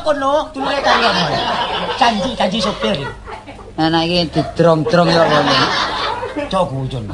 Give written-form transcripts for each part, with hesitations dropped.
kono, dulure karyono. Janji sopir. Anak iki didrong-drong ya kono. Cok guyon.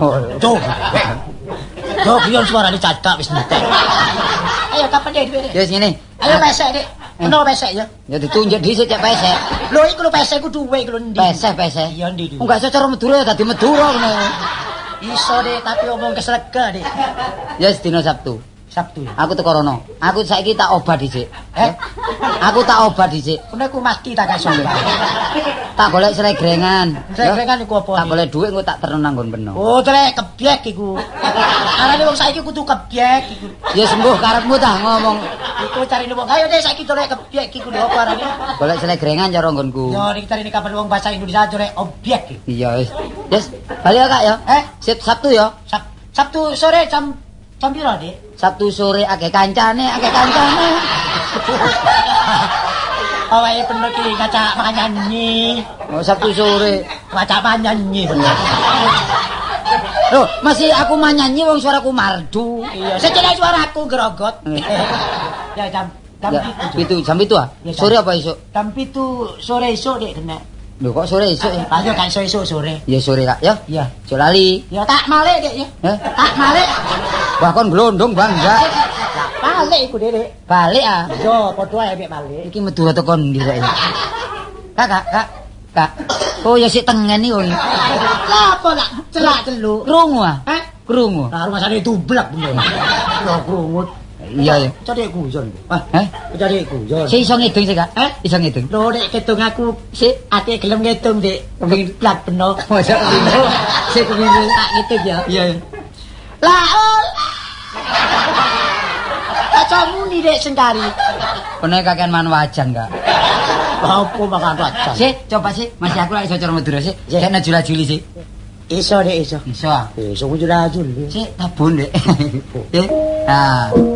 Cok guyon suarane cacak wis entek. Ayo kapan Dik? Ya wis ngene. Ayo pesek Dik. Ono pesek ya. Ya ditunjuk dhisik cek pesek. Lho iku lho pesek ku duwe iku lho ndi? Pesek. Iya ndi. Enggak iso cara Madura dadi Madura ngono. Iso Dik, tapi omong keslega Dik. Ya dina Sabtu. Sabtu. Aku teko rono. Aku saiki tak obat dhisik. Aku tak obat dhisik. Kono ku mati tak kaso. Tak golek sregrengan. Sregrengan iku apa? Tak golek dhuwit engko tak terno nanggon peno. Oh, trek kebyek iku. Arane wong saiki kudu kebyek iku. Ya sembuh karepmu tah ngomong. Iku carine wong. Ayo Dik saiki trek kebyek iku lho apa arane? Golek sregrengan cara nggonku. Yo iki carine kapan wong bahasa Indonesia trek objek iki. Iya wis. Yes, balik ya Kak ya. Sip Sabtu ya. Sabtu sore jam piro, Dik? Sabtu sore akeh kancane. Awake bener ki ngacak manyanyi. Oh Sabtu sore Ngacak manyanyi bener. Loh, masih aku manyanyi wong suaraku mardu. Iya, secene suaraku grogot. Ya jam itu jam itu ah? Ya, sore apa esuk? Jam 7 sore esuk Dik kena. Lho kok sore esuk ya? Ayo kan esuk sore. Ya sore Kak ya. Iya. Aja lali. Ya tak malik Dik ya. Tak malik. Wah kon glondong bangga. Balik iku Dik. Balik ah. Yo padha ae mek balik. Iki Madura teko ndi rek? Kak. Oh ya sik tengen iki. Lah apa lah celak-celuk. Krungu ah? Krungu. Lah rumahane tublak bener. Yo krungu. Iya ya. Cari guyon. Cari guyon. Si iso ngedung sih Kak? Iso ngedung. Lho nek ketung aku sik ate gelem ngedung Dik. Kepengin plat beno. Masa pino. Sik kepengin tak ngedung ya. Iya. Lah kacamu ni Dek Sengkari. Kono kakean man wajan Kak. Apa makan wajan? Sik, coba sih. Masih aku lagi iso cara Madura sih. Kena jula-juli sih. Iso Dek iso. Iso ah. Iso jula-juli. Sik tabun Dek. Nah.